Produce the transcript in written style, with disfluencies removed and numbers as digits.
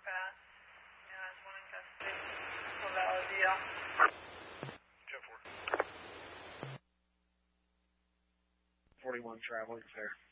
overpass. Yeah, it's one infested. So that was deal. 41 traveling there.